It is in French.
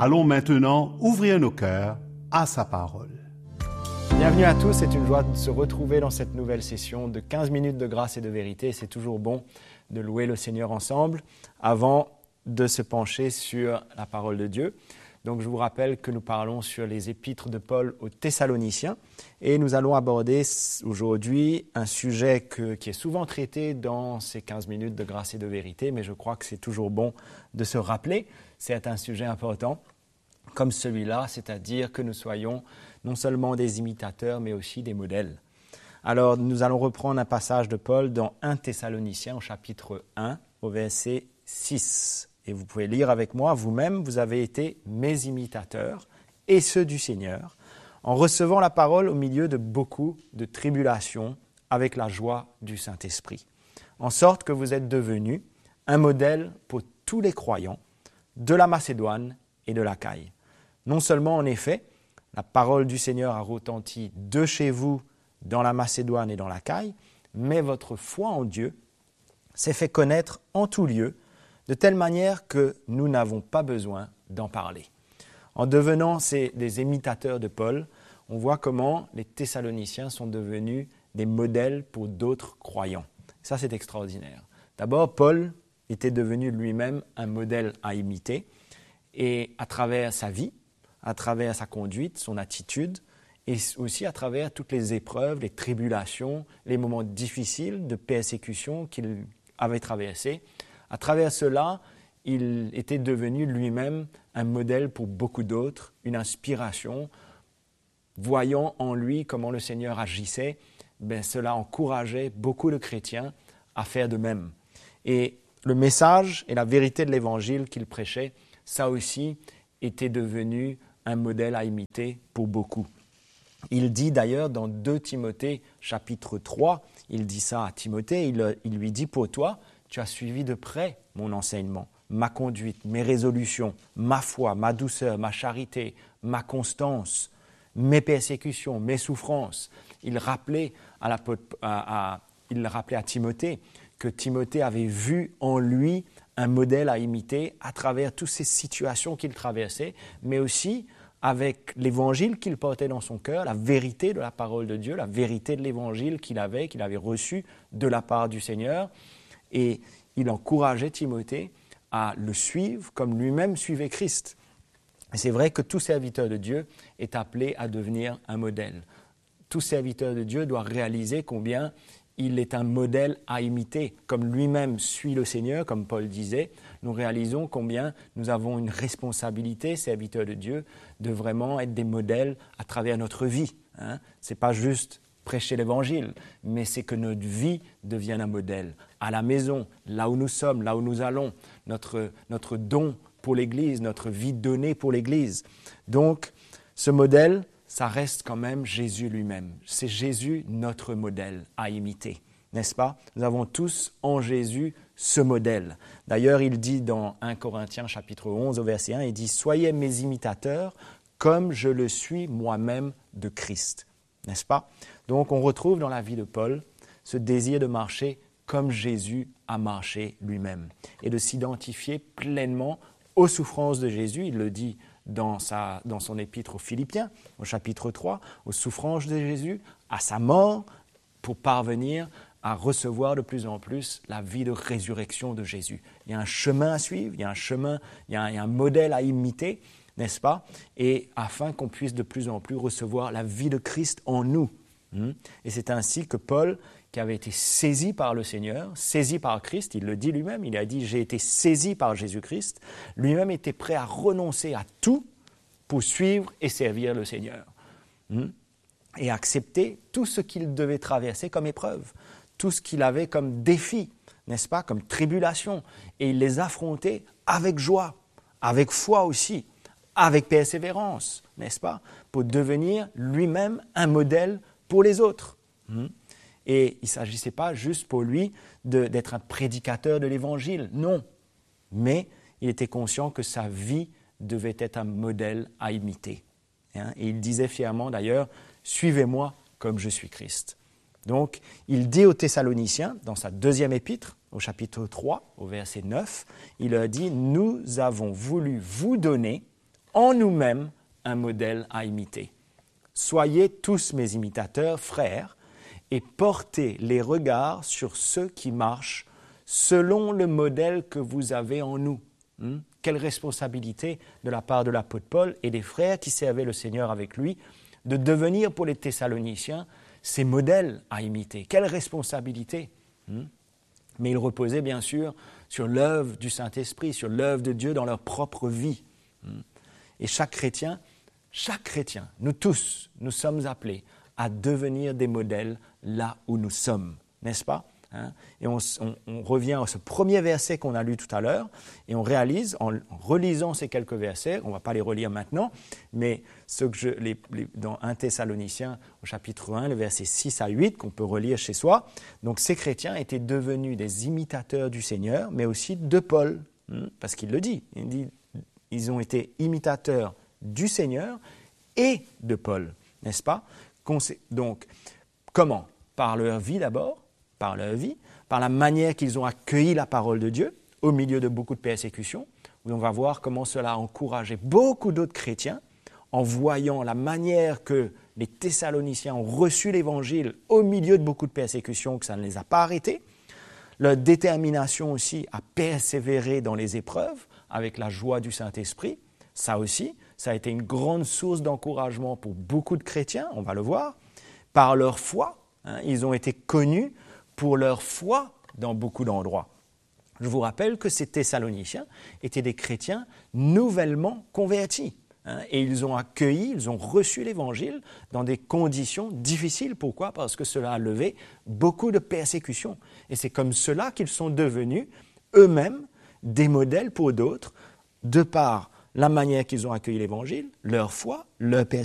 Allons maintenant ouvrir nos cœurs à sa parole. Bienvenue à tous, c'est une joie de se retrouver dans cette nouvelle session de 15 minutes de grâce et de vérité. C'est toujours bon de louer le Seigneur ensemble avant de se pencher sur la parole de Dieu. Donc je vous rappelle que nous parlons sur les épîtres de Paul aux Thessaloniciens et nous allons aborder aujourd'hui un sujet qui est souvent traité dans ces 15 minutes de grâce et de vérité, mais je crois que c'est toujours bon de se rappeler. C'est un sujet important comme celui-là, c'est-à-dire que nous soyons non seulement des imitateurs, mais aussi des modèles. Alors nous allons reprendre un passage de Paul dans 1 Thessaloniciens au chapitre 1 au verset 6. Et vous pouvez lire avec moi, vous-même, vous avez été mes imitateurs et ceux du Seigneur, en recevant la parole au milieu de beaucoup de tribulations avec la joie du Saint-Esprit, en sorte que vous êtes devenus un modèle pour tous les croyants de la Macédoine et de l'Achaïe. Non seulement, en effet, la parole du Seigneur a retenti de chez vous dans la Macédoine et dans l'Achaïe, mais votre foi en Dieu s'est fait connaître en tout lieu, de telle manière que nous n'avons pas besoin d'en parler. En devenant des imitateurs de Paul, on voit comment les Thessaloniciens sont devenus des modèles pour d'autres croyants. Ça, c'est extraordinaire. D'abord, Paul était devenu lui-même un modèle à imiter, et à travers sa vie, à travers sa conduite, son attitude, et aussi à travers toutes les épreuves, les tribulations, les moments difficiles de persécution qu'il avait traversés. À travers cela, il était devenu lui-même un modèle pour beaucoup d'autres, une inspiration. Voyant en lui comment le Seigneur agissait, cela encourageait beaucoup de chrétiens à faire de même. Et le message et la vérité de l'Évangile qu'il prêchait, ça aussi était devenu un modèle à imiter pour beaucoup. Il dit d'ailleurs dans 2 Timothée chapitre 3, il dit ça à Timothée, il lui dit « Pour toi, tu as suivi de près mon enseignement, ma conduite, mes résolutions, ma foi, ma douceur, ma charité, ma constance, mes persécutions, mes souffrances. » Il rappelait à Timothée que Timothée avait vu en lui un modèle à imiter à travers toutes ces situations qu'il traversait, mais aussi avec l'évangile qu'il portait dans son cœur, la vérité de la parole de Dieu, la vérité de l'évangile qu'il avait reçu de la part du Seigneur. Et il encourageait Timothée à le suivre comme lui-même suivait Christ. Et c'est vrai que tout serviteur de Dieu est appelé à devenir un modèle. Tout serviteur de Dieu doit réaliser combien il est un modèle à imiter. Comme lui-même suit le Seigneur, comme Paul disait, nous réalisons combien nous avons une responsabilité, serviteurs de Dieu, de vraiment être des modèles à travers notre vie. Ce n'est pas juste prêcher l'Évangile, mais c'est que notre vie devienne un modèle. À la maison, là où nous sommes, là où nous allons, notre don pour l'Église, notre vie donnée pour l'Église. Donc, ce modèle, ça reste quand même Jésus lui-même. C'est Jésus notre modèle à imiter, n'est-ce pas? Nous avons tous en Jésus ce modèle. D'ailleurs, il dit dans 1 Corinthiens chapitre 11 au verset 1, il dit « Soyez mes imitateurs comme je le suis moi-même de Christ ». N'est-ce pas? Donc, on retrouve dans la vie de Paul ce désir de marcher comme Jésus a marché lui-même et de s'identifier pleinement aux souffrances de Jésus. Il le dit dans son épître aux Philippiens, au chapitre 3, aux souffrances de Jésus, à sa mort, pour parvenir à recevoir de plus en plus la vie de résurrection de Jésus. Il y a un chemin à suivre, il y a un modèle à imiter, n'est-ce pas? Et afin qu'on puisse de plus en plus recevoir la vie de Christ en nous. Et c'est ainsi que Paul, qui avait été saisi par le Seigneur, saisi par Christ, il le dit lui-même, il a dit « j'ai été saisi par Jésus-Christ », lui-même était prêt à renoncer à tout pour suivre et servir le Seigneur. Et accepter tout ce qu'il devait traverser comme épreuve, tout ce qu'il avait comme défi, n'est-ce pas, comme tribulation. Et il les affrontait avec joie, avec foi aussi, avec persévérance, n'est-ce pas, pour devenir lui-même un modèle pour les autres. Et il ne s'agissait pas juste pour lui d'être un prédicateur de l'Évangile, non. Mais il était conscient que sa vie devait être un modèle à imiter. Et il disait fièrement d'ailleurs, « Suivez-moi comme je suis Christ ». Donc, il dit aux Thessaloniciens, dans sa deuxième épître, au chapitre 3, au verset 9, il leur dit « Nous avons voulu vous donner en nous-mêmes un modèle à imiter. Soyez tous mes imitateurs, frères, et portez les regards sur ceux qui marchent selon le modèle que vous avez en nous. Quelle responsabilité de la part de l'apôtre Paul et des frères qui servaient le Seigneur avec lui de devenir pour les Thessaloniciens ces modèles à imiter. Quelle responsabilité! Mais ils reposaient bien sûr sur l'œuvre du Saint-Esprit, sur l'œuvre de Dieu dans leur propre vie. Et chaque chrétien, nous tous, nous sommes appelés à devenir des modèles là où nous sommes, n'est-ce pas? Et on revient à ce premier verset qu'on a lu tout à l'heure et on réalise, en relisant ces quelques versets, on ne va pas les relire maintenant, mais ceux que dans 1 Thessaloniciens au chapitre 1, les versets 6 à 8, qu'on peut relire chez soi, donc ces chrétiens étaient devenus des imitateurs du Seigneur, mais aussi de Paul, parce qu'il le dit, ils ont été imitateurs du Seigneur et de Paul, n'est-ce pas? Donc, comment? Par leur vie d'abord, par la manière qu'ils ont accueilli la parole de Dieu au milieu de beaucoup de persécutions, où on va voir comment cela a encouragé beaucoup d'autres chrétiens en voyant la manière que les Thessaloniciens ont reçu l'Évangile au milieu de beaucoup de persécutions, que ça ne les a pas arrêtés, leur détermination aussi à persévérer dans les épreuves avec la joie du Saint-Esprit, ça aussi, ça a été une grande source d'encouragement pour beaucoup de chrétiens, on va le voir, par leur foi, ils ont été connus pour leur foi dans beaucoup d'endroits. Je vous rappelle que ces Thessaloniciens étaient des chrétiens nouvellement convertis. Et ils ont reçu l'Évangile dans des conditions difficiles. Pourquoi? Parce que cela a levé beaucoup de persécutions. Et c'est comme cela qu'ils sont devenus eux-mêmes des modèles pour d'autres, de par la manière qu'ils ont accueilli l'Évangile, leur foi, leur persécution.